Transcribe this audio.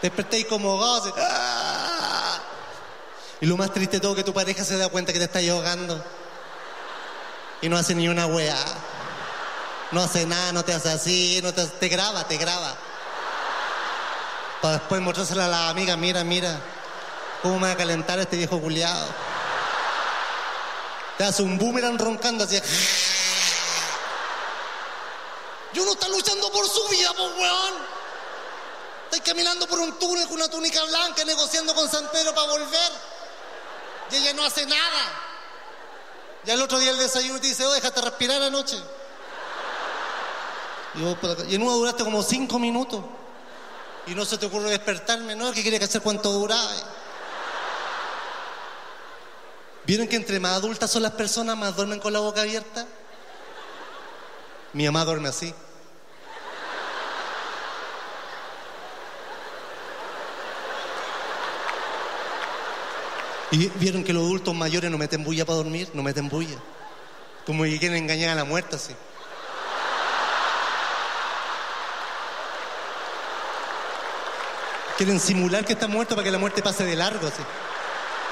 Despertéis como ahogado, así, ¡ah! Y lo más triste de todo, que tu pareja se da cuenta que te estás ahogando. Y no hace ni una weá. No hace nada, no te hace así, te graba. Para después mostrársela a la amiga, mira, cómo me va a calentar este viejo culiado. Te hace un boomerang roncando así. Y uno está luchando por su vida, pues weón. Estáis caminando por un túnel con una túnica blanca, negociando con San Pedro para volver. Y ella no hace nada. Y al otro día el desayuno te dice, déjate respirar anoche. Y en uno duraste como 5 minutos. Y no se te ocurre despertarme, ¿no? ¿Qué quiere que hacer cuánto duraba? ¿Vieron que entre más adultas son las personas, más duermen con la boca abierta? Mi mamá duerme así. ¿Y vieron que los adultos mayores no meten bulla para dormir? No meten bulla. Como que quieren engañar a la muerta, así. Quieren simular que está muerto para que la muerte pase de largo, así.